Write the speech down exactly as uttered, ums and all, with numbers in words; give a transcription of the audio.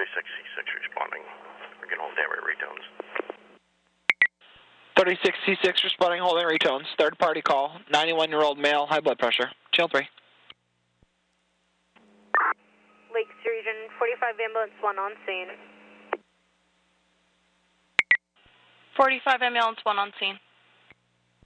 thirty-six C six responding. We're getting all damage retones. thirty-six C six responding, holding retones. Third party call, ninety-one-year-old male, high blood pressure. Channel three. Lakes Region, forty-five ambulance one on scene. forty-five ambulance one on scene.